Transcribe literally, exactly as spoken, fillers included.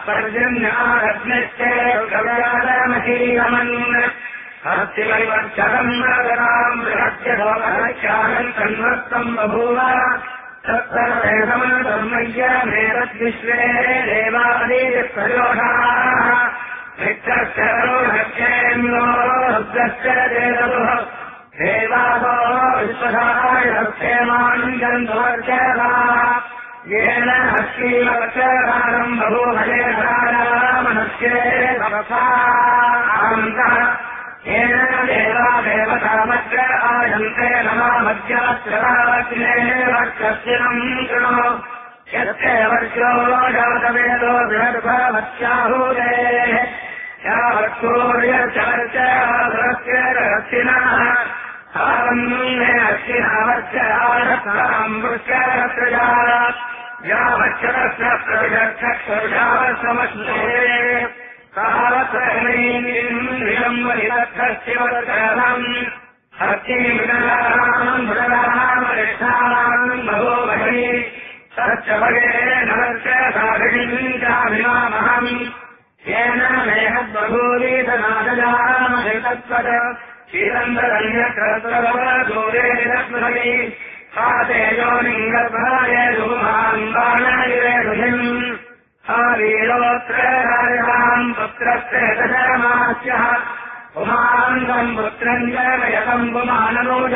पर्जन्यारत्नश्चे कव्यालमहीरमन् हस्तिवैवर्चकम् नगराम् बृहत्यभवत्यानम् कन्वर्तम् बभूव तत्सर्वेदमनधर्मय्य मेरद्विश्वे देवादीप्रयोषाः मित्रस्य रोहस्येन्द्रो रुद्रश्च देवतुः देवादो विश्वधाय हस्येमान् गन्धवर्चकाः येन हस्तीवचकारम् बभूभयेधारामनस्ये भवसान्तः येन देवा देवतामग्र आयन्ते नमामद्याश्रवाग्ने वक्षस्यम् शृणु यस्य वर्षो जातवेदो बृहद्भवत्याहुरेः यावत्सूर्यचर्चावस्य रथिनः आवन्ने अस्तिनावर्षाम् वृक्षरत्रजा यावच्चरस्य प्रविदक्षक्षुषावसमस्ये सावत्रयनीनिलम्बनिरक्षस्यवरकरम् हस्तीमृगलाम् मृगलामरिष्ठाम् भगोभहि सच्चभगे नवर्ष साधिनीम् चाभिमामहम् येन मेहद्बभूवीधनादजामहितत्वद श्रीरन्दरन्यकर्तृवदूरे निरस्मृहि सा तेजोनिङ्गर्भाय धूमाम् बाणनिरेषुधिम् वीरोत्रम् पुत्रस्य दशमास्यः पुमानम् पुत्रम् जयतम् पुमाननो